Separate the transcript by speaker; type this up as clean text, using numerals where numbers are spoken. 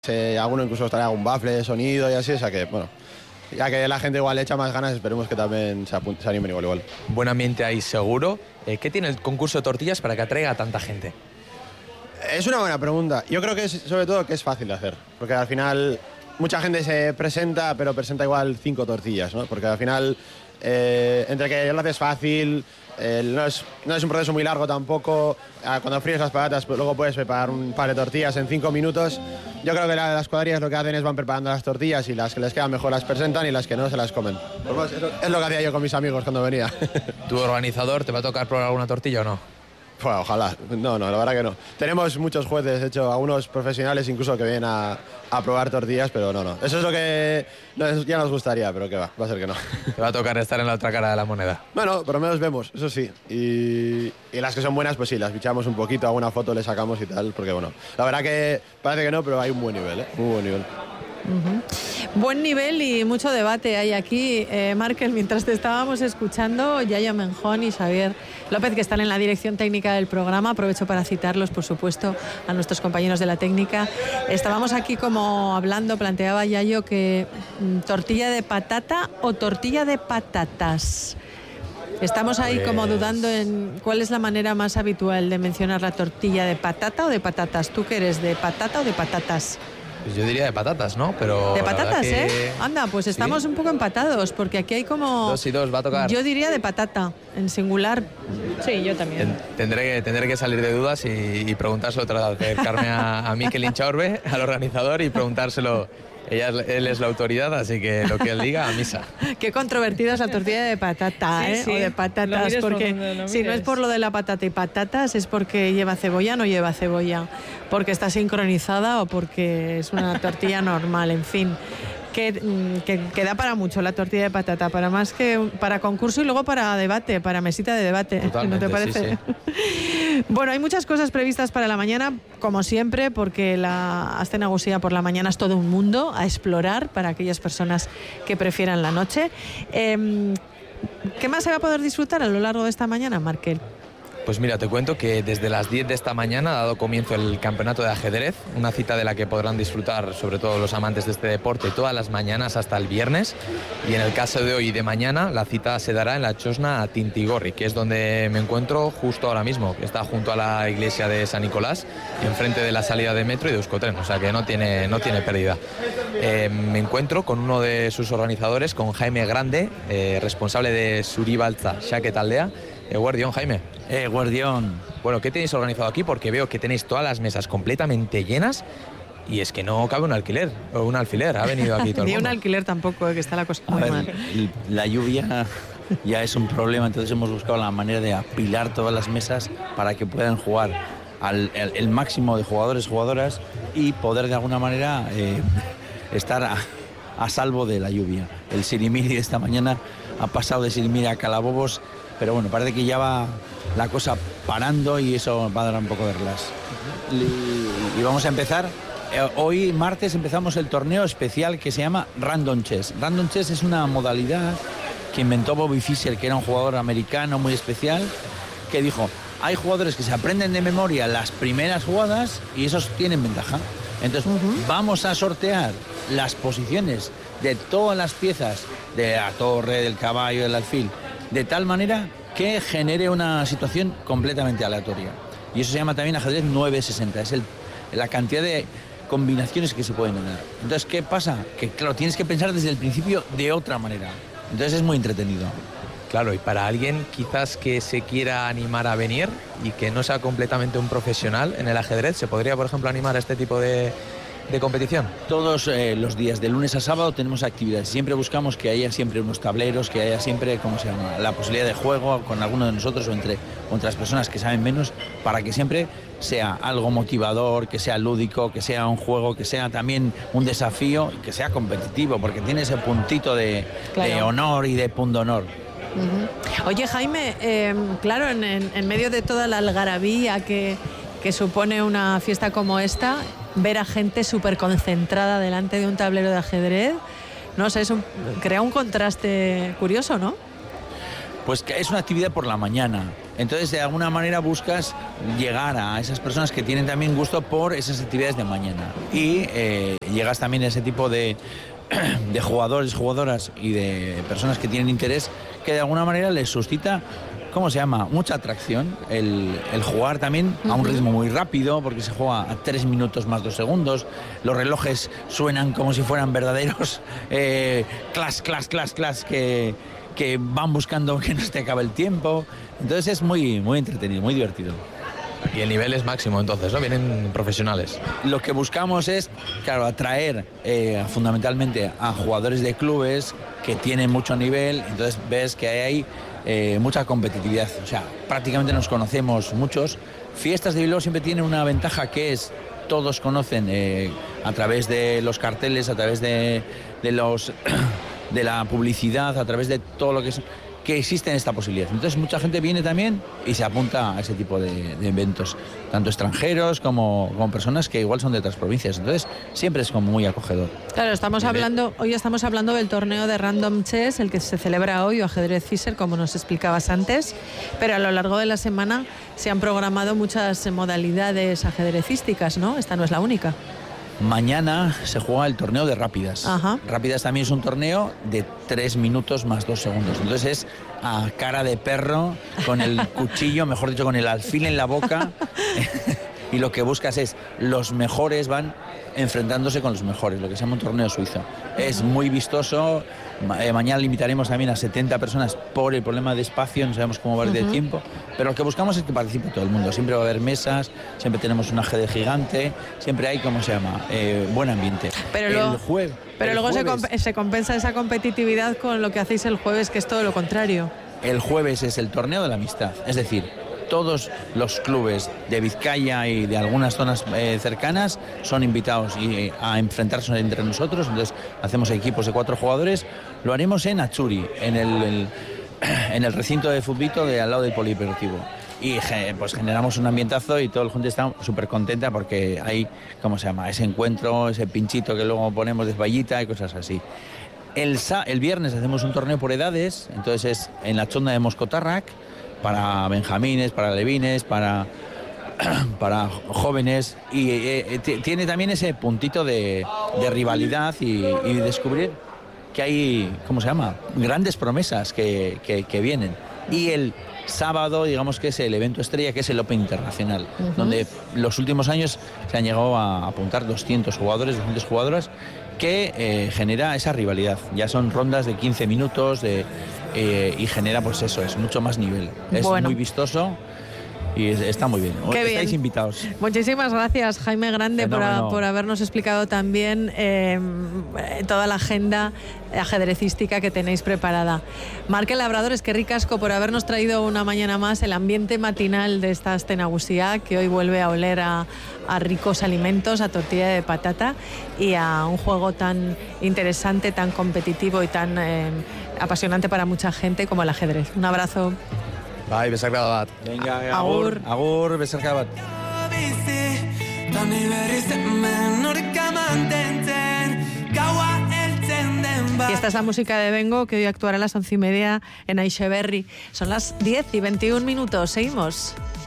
Speaker 1: Alguno incluso estará un bafle de sonido y así, o sea que, bueno, ya que la gente igual le echa más ganas, esperemos que también se animen igual.
Speaker 2: Buen ambiente ahí seguro. ¿Qué tiene el concurso de tortillas para que atraiga a tanta gente?
Speaker 1: Es una buena pregunta. Yo creo que es, sobre todo, que es fácil de hacer, porque al final mucha gente se presenta, pero presenta igual 5 tortillas, ¿no? Porque al final, entre que lo haces fácil, no es un proceso muy largo tampoco. Cuando fríes las patatas, pues luego puedes preparar un par de tortillas en 5 minutos. Yo creo que las cuadrillas lo que hacen es van preparando las tortillas y las que les quedan mejor las presentan y las que no se las comen. Pues es lo que hacía yo con mis amigos cuando venía.
Speaker 2: ¿Tu organizador te va a tocar probar alguna tortilla o no?
Speaker 1: Pues ojalá. No, la verdad que no. Tenemos muchos jueces, de hecho, algunos profesionales incluso que vienen a probar tortillas, pero no. Eso es lo que ya nos gustaría, pero que va a ser que no.
Speaker 2: Te va a tocar estar en la otra cara de la moneda.
Speaker 1: Bueno, por lo menos vemos, eso sí. Y las que son buenas, pues sí, las bichamos un poquito, alguna foto le sacamos y tal, porque bueno, la verdad que parece que no, pero hay un buen nivel, muy buen nivel.
Speaker 3: Buen nivel y mucho debate hay aquí. Markel, mientras te estábamos escuchando, Yayo Menjón y Xavier López, que están en la dirección técnica del programa, aprovecho para citarlos, por supuesto, a nuestros compañeros de la técnica. Estábamos aquí como hablando, planteaba Yayo que tortilla de patata o tortilla de patatas. Estamos ahí como dudando en cuál es la manera más habitual de mencionar la tortilla, de patata o de patatas. ¿Tú qué eres, de patata o de patatas?
Speaker 2: Pues yo diría de patatas, ¿no? Pero
Speaker 3: de patatas, Anda, pues estamos un poco empatados, porque aquí hay como...
Speaker 2: 2 y 2, va a tocar.
Speaker 3: Yo diría de patata, en singular. Sí, yo también.
Speaker 2: Tendré que salir de dudas y preguntárselo otra vez, acercarme a Mikel Inchaurbe, al organizador, y preguntárselo. Él es la autoridad, así que lo que él diga, a misa.
Speaker 3: Qué controvertida es la tortilla de patata,
Speaker 4: sí.
Speaker 3: O de patatas, porque si no es por lo de la patata y patatas, es porque lleva cebolla o no lleva cebolla, porque está sincronizada o porque es una tortilla normal, en fin. Que da para mucho la tortilla de patata, para más que para concurso y luego para debate, para mesita de debate.
Speaker 2: Totalmente,
Speaker 3: ¿no te parece?
Speaker 2: Sí.
Speaker 3: Bueno, hay muchas cosas previstas para la mañana, como siempre, porque la Aste Nagusia por la mañana es todo un mundo a explorar para aquellas personas que prefieran la noche. ¿Qué más se va a poder disfrutar a lo largo de esta mañana, Markel?
Speaker 2: Pues mira, te cuento que desde las 10 de esta mañana ha dado comienzo el campeonato de ajedrez, una cita de la que podrán disfrutar sobre todo los amantes de este deporte todas las mañanas hasta el viernes, y en el caso de hoy y de mañana la cita se dará en la Chosna Tintigorri, que es donde me encuentro justo ahora mismo, que está junto a la iglesia de San Nicolás, enfrente de la salida de metro y de Euskotren, o sea que no tiene pérdida. Me encuentro con uno de sus organizadores, con Jaime Grande, responsable de Suribaltza Xaket Aldea. Guardión, Jaime.
Speaker 5: Guardión.
Speaker 2: Bueno, ¿qué tenéis organizado aquí? Porque veo que tenéis todas las mesas completamente llenas y es que no cabe un alquiler o un alfiler. Ha venido aquí todo el mundo.
Speaker 3: Ni un alquiler tampoco, que está la cosa muy mal.
Speaker 5: La lluvia ya es un problema, entonces hemos buscado la manera de apilar todas las mesas para que puedan jugar el máximo de jugadores, jugadoras y poder de alguna manera estar a salvo de la lluvia. El Sirimiri esta mañana ha pasado de Sirimiri a Calabobos, pero bueno, parece que ya va la cosa parando y eso va a dar un poco de relax. Y vamos a empezar. Hoy, martes, empezamos el torneo especial que se llama Random Chess. Random Chess es una modalidad que inventó Bobby Fischer, que era un jugador americano muy especial, que dijo, hay jugadores que se aprenden de memoria las primeras jugadas y esos tienen ventaja. Entonces, vamos a sortear las posiciones de todas las piezas de la torre, del caballo, del alfil, de tal manera que genere una situación completamente aleatoria. Y eso se llama también ajedrez 960, es la cantidad de combinaciones que se pueden dar. Entonces, ¿qué pasa? Que claro, tienes que pensar desde el principio de otra manera. Entonces es muy entretenido.
Speaker 2: Claro, y para alguien quizás que se quiera animar a venir y que no sea completamente un profesional en el ajedrez, ¿se podría, por ejemplo, animar a este tipo de competición?
Speaker 5: Todos los días, de lunes a sábado, tenemos actividades. Siempre buscamos que haya siempre unos tableros, que haya siempre, ¿cómo se llama?, la posibilidad de juego con alguno de nosotros o entre otras personas que saben menos, para que siempre sea algo motivador, que sea lúdico, que sea un juego, que sea también un desafío y que sea competitivo, porque tiene ese puntito de honor y de pundonor.
Speaker 3: Oye, Jaime, claro, en medio de toda la algarabía que supone una fiesta como esta, ver a gente súper concentrada delante de un tablero de ajedrez, no sé, crea un contraste curioso, ¿no?
Speaker 5: Pues que es una actividad por la mañana, Entonces, de alguna manera buscas llegar a esas personas que tienen también gusto por esas actividades de mañana. Y llegas también a ese tipo de jugadores, jugadoras y de personas que tienen interés que de alguna manera les suscita, ¿cómo se llama? Mucha atracción. El jugar también a un ritmo muy rápido, porque se juega a 3 minutos más 2 segundos. Los relojes suenan como si fueran verdaderos clas, que van buscando que no se te acabe el tiempo. Entonces es muy, muy entretenido, muy divertido.
Speaker 2: Y el nivel es máximo, entonces, ¿no? Vienen profesionales.
Speaker 5: Lo que buscamos es, claro, atraer fundamentalmente a jugadores de clubes que tienen mucho nivel. Entonces ves que hay mucha competitividad. O sea, prácticamente nos conocemos muchos. Fiestas de Bilbao siempre tienen una ventaja que es, todos conocen a través de los carteles, a través de la publicidad, a través de todo lo que existe esta posibilidad. Entonces mucha gente viene también y se apunta a ese tipo de eventos, tanto extranjeros como personas que igual son de otras provincias. Entonces siempre es como muy acogedor.
Speaker 3: Claro, hoy estamos hablando del torneo de Random Chess, el que se celebra hoy, o ajedrez Fischer, como nos explicabas antes, pero a lo largo de la semana se han programado muchas modalidades ajedrecísticas, ¿no? Esta no es la única.
Speaker 5: Mañana se juega el torneo de rápidas.
Speaker 3: Ajá.
Speaker 5: Rápidas también es un torneo de 3 minutos más 2 segundos. Entonces es a cara de perro, con el cuchillo, mejor dicho, con el alfil en la boca. Y lo que buscas es, los mejores van enfrentándose con los mejores, lo que se llama un torneo suizo. Es muy vistoso. Mañana limitaremos también a 70 personas por el problema de espacio, no sabemos cómo va de tiempo, pero lo que buscamos es que participe todo el mundo. Siempre va a haber mesas, siempre tenemos un ajedrez gigante, siempre hay, ¿cómo se llama? Buen ambiente.
Speaker 3: Pero luego se compensa esa competitividad con lo que hacéis el jueves, que es todo lo contrario.
Speaker 5: El jueves es el torneo de la amistad, es decir, todos los clubes de Vizcaya y de algunas zonas cercanas son invitados a enfrentarse entre nosotros. Entonces hacemos equipos de 4 jugadores. Lo haremos en Achuri, en el recinto de futbito de al lado del polideportivo. Y pues generamos un ambientazo y todo el mundo está súper contenta porque hay, ¿cómo se llama? Ese encuentro, ese pinchito que luego ponemos de vallita y cosas así. El viernes hacemos un torneo por edades, entonces es en la chonda de Moscotarrac, para benjamines, para levines, para jóvenes, y tiene también ese puntito de rivalidad y descubrir que hay, ¿cómo se llama?, grandes promesas que vienen. Y el sábado, digamos que es el evento estrella, que es el Open Internacional, donde los últimos años se han llegado a apuntar 200 jugadores, 200 jugadoras, que genera esa rivalidad. Ya son rondas de 15 minutos y genera, pues eso, es mucho más nivel. Es muy vistoso y está muy bien.
Speaker 3: Qué
Speaker 5: Estáis
Speaker 3: bien.
Speaker 5: Invitados.
Speaker 3: Muchísimas gracias, Jaime Grande, por habernos explicado también toda la agenda ajedrecística que tenéis preparada. Markel Labradores, que ricasco por habernos traído una mañana más el ambiente matinal de esta Aste Nagusia, que hoy vuelve a oler a ricos alimentos, a tortilla de patata y a un juego tan interesante, tan competitivo y tan apasionante para mucha gente como el ajedrez. Un abrazo.
Speaker 1: Bai, besarkada bat.
Speaker 5: Venga,
Speaker 3: Agur.
Speaker 5: Agur, besarkada bat.
Speaker 3: Y esta es la música de Bengo, que hoy actuará a las 11:30 en Aixeberri. Son las 10:21. Seguimos.